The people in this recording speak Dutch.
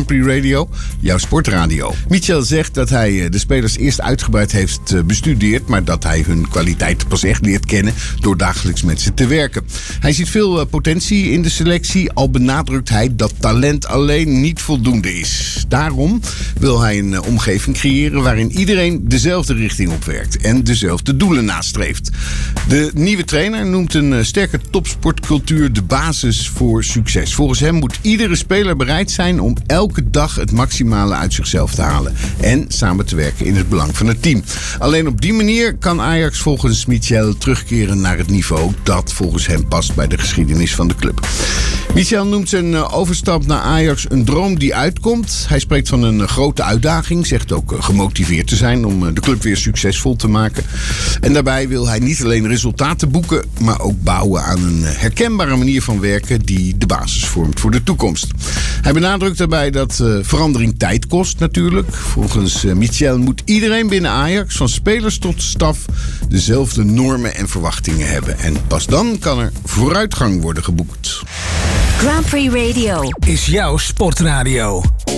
Grand Prix Radio, jouw sportradio. Michel zegt dat hij de spelers eerst uitgebreid heeft bestudeerd, maar dat hij hun kwaliteit pas echt leert kennen door dagelijks met ze te werken. Hij ziet veel potentie in de selectie, al benadrukt hij dat talent alleen niet voldoende is. Daarom wil hij een omgeving creëren waarin iedereen dezelfde richting opwerkt en dezelfde doelen nastreeft. De nieuwe trainer noemt een sterke topsportcultuur de basis voor succes. Volgens hem moet iedere speler bereid zijn om elke dag het maximale uit zichzelf te halen en samen te werken in het belang van het team. Alleen op die manier kan Ajax volgens Michel terugkeren naar het niveau dat volgens hem past bij de geschiedenis van de club. Michel noemt zijn overstap naar Ajax een droom die uitkomt. Hij spreekt van een grote uitdaging, zegt ook gemotiveerd te zijn om de club weer succesvol te maken. En daarbij wil hij niet alleen resultaten boeken, maar ook bouwen aan een herkenbare manier van werken die de basis vormt voor de toekomst. Hij benadrukt daarbij dat verandering tijd kost natuurlijk. Volgens Michel moet iedereen binnen Ajax, van spelers tot staf, dezelfde normen en verwachtingen hebben. En pas dan kan er vooruitgang worden geboekt. Grand Prix Radio is jouw sportradio.